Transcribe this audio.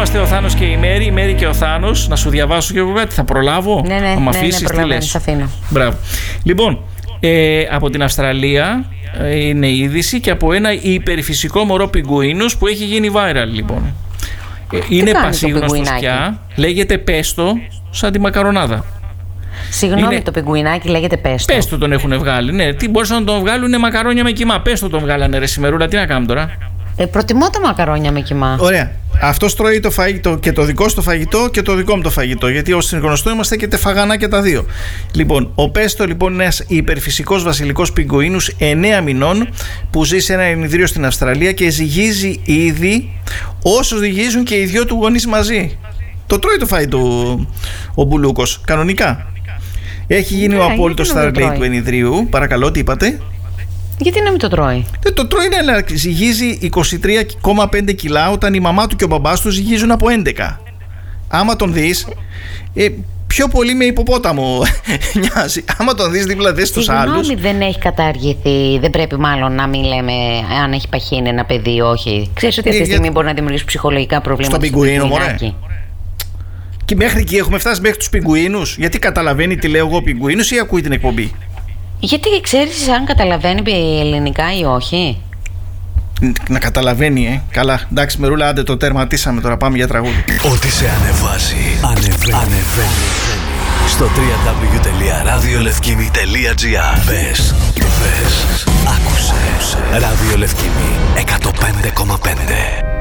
είμαστε ο Θάνος και η Μέρη και ο Θάνος. Να σου διαβάσω και εγώ κάτι, θα προλάβω? Ναι, μ' αφήσεις, τι λες? Αφήνω. Μπράβο. Λοιπόν, από την Αυστραλία είναι η είδηση και από ένα υπερφυσικό μωρό πιγκουίνους που έχει γίνει viral, λοιπόν. Είναι πασίγνωστος πια, λέγεται Πέστο, σαν τη μακαρονάδα. Συγγνώμη, το πιγκουινάκι λέγεται Πέστο. Πέστο τον έχουν βγάλει, ναι. Τι μπορούσαν να τον βγάλουν, είναι μακαρόνια με κιμά. Πέστο τον βγάλανε, ρε Σημερούλα, τι να κάνουμε τώρα? Προτιμώ τα μακαρόνια με κιμά. Ωραία. Αυτός τρώει το φαγητό και το δικό σου το φαγητό και το δικό μου το φαγητό. Γιατί ως γνωστό είμαστε και τεφαγανά και τα δύο. Λοιπόν, ο Πέστο λοιπόν είναι ένας υπερφυσικός βασιλικός πιγκουίνους 9 μηνών που ζει σε ένα ενιδρίο στην Αυστραλία και ζυγίζει ήδη όσο ζυγίζουν και οι δυο του γονείς μαζί. Το τρώει το φαΐ του ο Μπουλούκος, κανονικά. Έχει γίνει ο απόλυτος Starlay του ενιδρίου. Παρακαλώ, τι είπατε? Γιατί να μην το τρώει? Δεν το τρώει, ναι, αλλά ζυγίζει 23,5 κιλά όταν η μαμά του και ο μπαμπάς του ζυγίζουν από 11. Άμα τον δεις, πιο πολύ με υποπόταμο μοιάζει. Άμα τον δεις δίπλα δες τους άλλους. Συγγνώμη, δεν έχει καταργηθεί. Δεν πρέπει μάλλον να μην λέμε αν έχει παχύνει ένα παιδί, όχι. Ξέρεις ότι αυτή τη στιγμή μπορεί να δημιουργήσει ψυχολογικά προβλήματα. Στον πιγκουίνο, μωρέ. Και μέχρι εκεί έχουμε φτάσει, μέχρι τους πιγκουίνους. Γιατί καταλαβαίνει τι λέω εγώ πιγκουίνους ή ακούει την εκπομπή? Γιατί ξέρεις αν καταλαβαίνει ελληνικά ή όχι? Να καταλαβαίνει, Καλά, εντάξει, Μερούλα, άντε το τερματίσαμε, τώρα πάμε για τραγούδι. Ό,τι σε ανεβάζει, ανεβαίνει. Στο www.radiolevkimi.gr. Μπες, άκουσε. Ράδιο Λευκήμι 105,5.